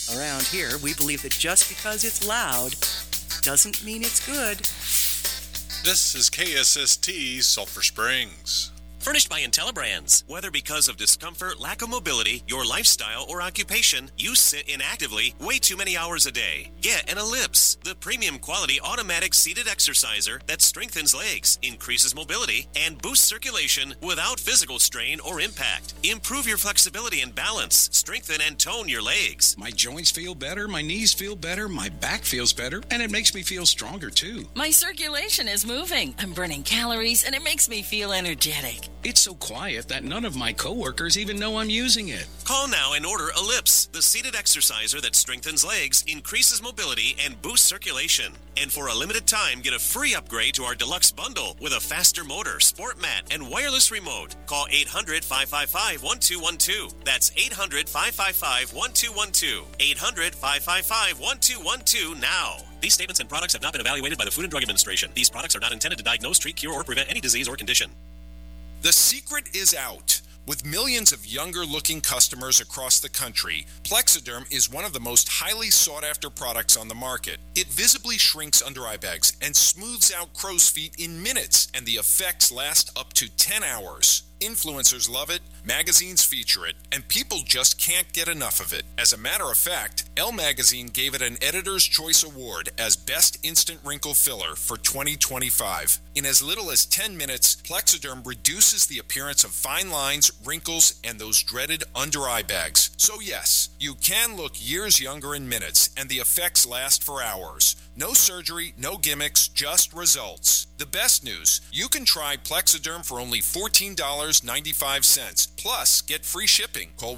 Around here, we believe that just because it's loud doesn't mean it's good. This is KSST Sulphur Springs. Furnished by IntelliBrands. Whether because of discomfort, lack of mobility, your lifestyle, or occupation, you sit inactively way too many hours a day. Get an Ellipse, the premium quality automatic seated exerciser that strengthens legs, increases mobility, and boosts circulation without physical strain or impact. Improve your flexibility and balance. Strengthen and tone your legs. My joints feel better, my knees feel better, my back feels better, and it makes me feel stronger too. My circulation is moving. I'm burning calories, and it makes me feel energetic. It's so quiet that none of my coworkers even know I'm using it. Call now and order Ellipse, the seated exerciser that strengthens legs, increases mobility, and boosts circulation. And for a limited time, get a free upgrade to our deluxe bundle with a faster motor, sport mat, and wireless remote. Call 800-555-1212. That's 800-555-1212. 800-555-1212 now. These statements and products have not been evaluated by the Food and Drug Administration. These products are not intended to diagnose, treat, cure, or prevent any disease or condition. The secret is out. With millions of younger-looking customers across the country, Plexiderm is one of the most highly sought-after products on the market. It visibly shrinks under-eye bags and smooths out crow's feet in minutes, and the effects last up to 10 hours. Influencers love it, magazines feature it, and people just can't get enough of it. As a matter of fact, Elle Magazine gave it an Editor's Choice Award as Best Instant Wrinkle Filler for 2025. In as little as 10 minutes, Plexiderm reduces the appearance of fine lines, wrinkles, and those dreaded under-eye bags. So yes, you can look years younger in minutes, and the effects last for hours. No surgery, no gimmicks, just results. The best news, you can try Plexiderm for only $14.95, plus get free shipping. Call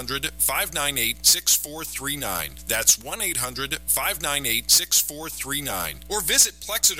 1-800-598-6439. That's 1-800-598-6439. Or visit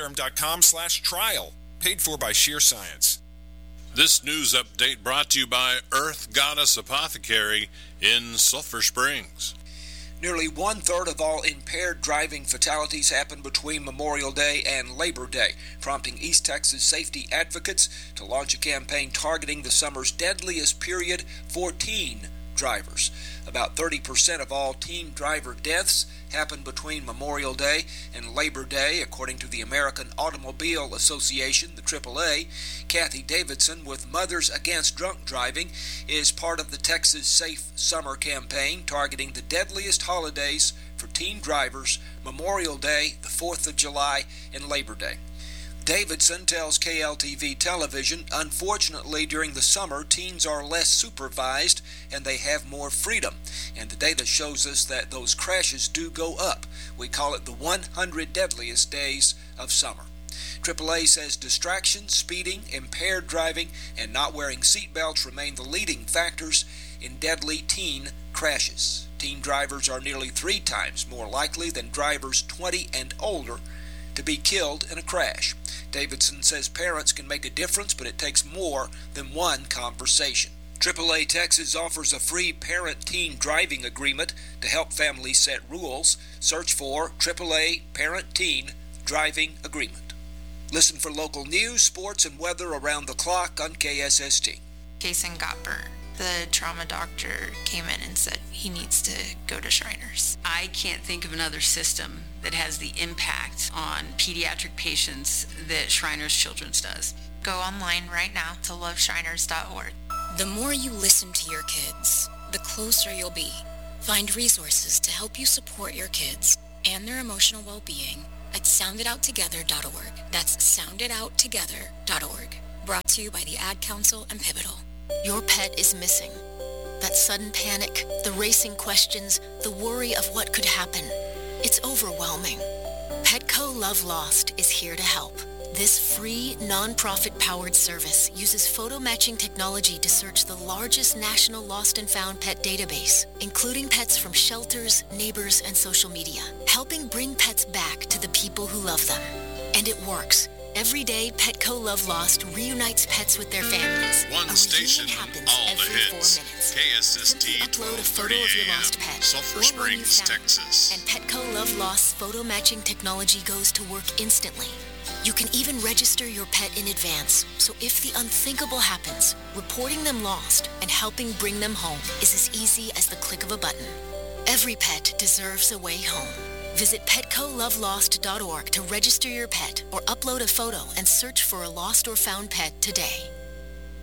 Plexiderm.com/trial. Paid for by Sheer Science. This news update brought to you by Earth Goddess Apothecary in Sulphur Springs. Nearly one-third of all impaired driving fatalities happen between Memorial Day and Labor Day, prompting East Texas safety advocates to launch a campaign targeting the summer's deadliest period for teen drivers. About 30% of all teen driver deaths happen between Memorial Day and Labor Day, according to the American Automobile Association, the AAA. Kathy Davidson with Mothers Against Drunk Driving is part of the Texas Safe Summer campaign targeting the deadliest holidays for teen drivers, Memorial Day, the 4th of July, and Labor Day. Davidson tells KLTV television, unfortunately, during the summer, teens are less supervised and they have more freedom. And the data shows us that those crashes do go up. We call it the 100 deadliest days of summer. AAA says distraction, speeding, impaired driving, and not wearing seatbelts remain the leading factors in deadly teen crashes. Teen drivers are nearly 3 times more likely than drivers 20 and older to be killed in a crash. Davidson says parents can make a difference, but it takes more than one conversation. AAA Texas offers a free parent-teen driving agreement to help families set rules. Search for AAA Parent-Teen Driving Agreement. Listen for local news, sports, and weather around the clock on KSST. Jason got burnt. The trauma doctor came in and said he needs to go to Shriners. I can't think of another system that has the impact on pediatric patients that Shriners Children's does. Go online right now to loveshriners.org. The more you listen to your kids, the closer you'll be. Find resources to help you support your kids and their emotional well-being at sounditouttogether.org. That's sounditouttogether.org. Brought to you by the Ad Council and Pivotal. Your pet is missing. That sudden panic, the racing questions, the worry of what could happen. It's overwhelming. Petco Love Lost is here to help. This free, non-profit-powered service uses photo matching technology to search the largest national lost and found pet database, including pets from shelters, neighbors, and social media, helping bring pets back to the people who love them. And it works. Every day, Petco Love Lost reunites pets with their families. One station, all the hits. KSST upload a photo of your lost pet, Sulphur Springs, Texas. And Petco Love Lost's photo matching technology goes to work instantly. You can even register your pet in advance, so if the unthinkable happens, reporting them lost and helping bring them home is as easy as the click of a button. Every pet deserves a way home. Visit PetcoLoveLost.org to register your pet or upload a photo and search for a lost or found pet today.